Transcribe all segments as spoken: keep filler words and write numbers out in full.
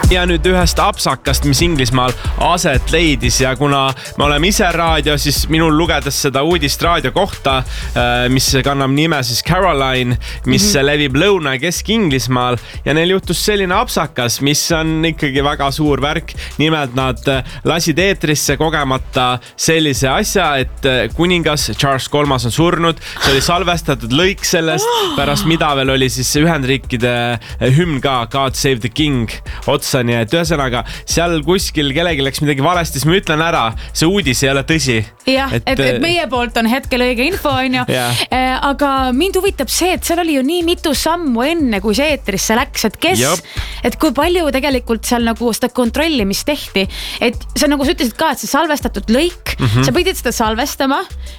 ja nüüd ühest apsakast, mis Inglismaal aset leidis ja kuna me oleme ise raadio, siis minul lugedes seda uudist raadio kohta, mis kannab nime siis Caroline, mis mm-hmm. levib Lõuna- ja Kesk-Inglismaal ja neil juhtus selline apsakas, mis on ikkagi väga suur värk. Nimelt nad lasid eetrisse kogemata sellise asja, et kuningas Charles kolmas on surnud. See oli salvestatud lõik sellest, pärast mida veel oli siis Ühendriikide hümn ka God Save the King otsa. Nii et ühesõnaga, seal kuskil kellegi läks midagi valesti, siis ma ütlen ära, see uudis ei ole tõsi. Jah, et, et, et meie poolt on hetkel õige info, on ju. Yeah. Aga mind huvitab see, et seal oli ju nii mitu sammu enne, kui see eetrisse läks, et kes, Jop. et kui palju tegelikult seal nagu seda kontrollimist tehti. Et sa nagu sa ütlesid ka, et see salvestatud lõik, mm-hmm. sa pidid seda salvestama,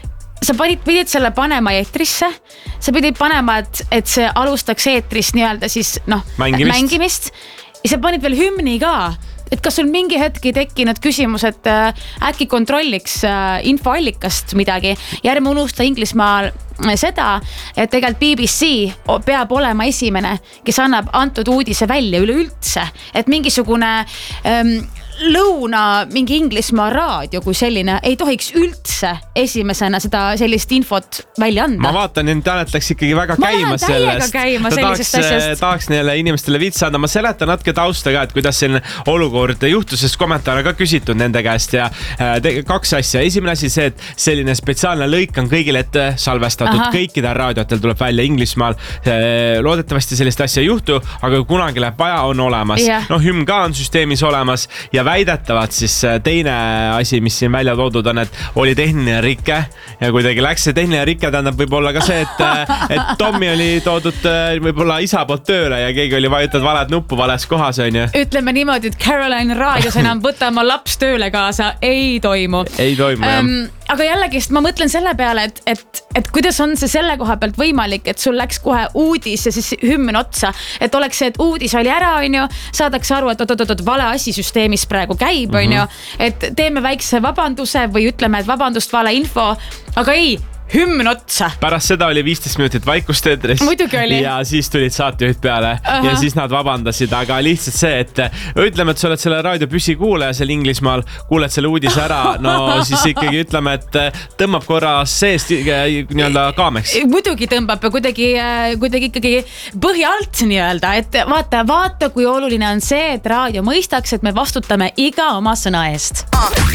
sa pidid, pidid selle panema eetrisse, sa pidid panema, et, et see alustaks eetrist nii-öelda siis noh, mängimist. mängimist. Ja sa panid veel hümni ka, et kas sul mingi hetki tekkinud küsimus, et äh, äkki kontrolliks äh, infoallikast midagi ja ärme unusta Inglismaal seda, et tegelikult B B C peab olema esimene, kes annab antud uudise välja üleüldse, et mingisugune ähm, lõuna mingi Inglismaa raadio kui selline ei tohiks üldse esimesena seda sellist infot välja anda. Ma vaatan, et Janet läks ikkagi väga ma käima sellest. Käima tahaks, tahaks neile inimestele vitsi anda. Ma seletan natuke tausta ka, et kuidas selline olukord juhtus, sest kommentaare ka küsitud nende käest ja te, kaks asja. Esimene asi see, et selline spetsiaalne lõik on kõigil ette salvestatud. Aha. Kõikidel raadiotel tuleb välja Inglismaal. Loodetavasti sellist asja ei juhtu, aga kunagi läheb vaja, on olemas. Yeah. No hümn ka on süsteemis olemas ja väidetavad siis teine asi, mis siin välja toodud on, et oli tehniline rikke ja kuidagi läks see tehniline rikke, tähendab võib-olla ka see, et, et Tommy oli toodud võib-olla isa poolt tööle ja keegi oli vajutanud valed nuppu vales kohas, on ju. Ütleme niimoodi, et Caroline raadios enam võta oma laps tööle kaasa, ei toimu. Ei toimu, jah. Um, aga jällegist ma mõtlen selle peale, et, et, et kuidas on see selle koha pealt võimalik, et sul läks kohe uudis ja siis hümn otsa, et oleks see, et uudis oli ära, on ju, saadakse aru, et oot, oot, oot, vale asi süsteemis praegu käib, on ju, et teeme väikse vabanduse või ütleme, et vabandust, vale info, aga ei, hümn otsa. Pärast seda oli viisteist minutit vaikust eetris. Muidugi oli. Ja siis tulid saatejuhid peale. Aha. Ja siis nad vabandasid, aga lihtsalt see, et ütleme, et sa oled selle raadio püsikuulaja seal Inglismaal, kuuled selle uudise ära, no siis ikkagi ütleme, et tõmbab korra seest nii-öelda kaameks. Muidugi tõmbab ja kuidagi, kuidagi ikkagi põhja alt nii-öelda, et vaata, vaata, kui oluline on see, et raadio mõistaks, et me vastutame iga oma sõna eest.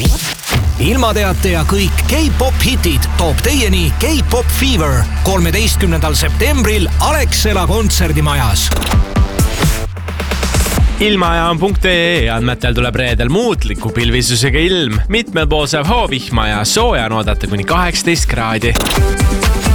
Ilmateate ja kõik K-pop hitid toob teieni K-pop Fever kolmeteistkümnendal septembril Alexela kontserdimajas. Ilmaja on punkt ee andmetel tuleb reedel muutliku pilvisusega ilm, mitmel pool saab hoovihma ja sooja on oodata kuni kaheksateist kraadi.